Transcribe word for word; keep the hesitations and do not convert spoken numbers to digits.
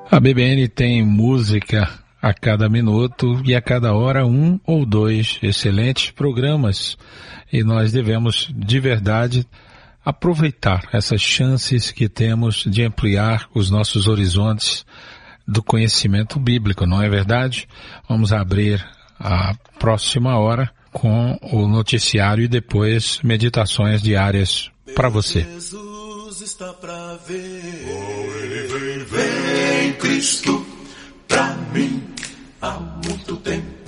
A B B N tem música a cada minuto e a cada hora um ou dois excelentes programas. E nós devemos, de verdade, aproveitar essas chances que temos de ampliar os nossos horizontes do conhecimento bíblico, não é verdade? Vamos abrir a próxima hora com o noticiário e depois meditações diárias para você. Jesus está pra ver. Oh, ele vem, vem Cristo pra mim há muito tempo.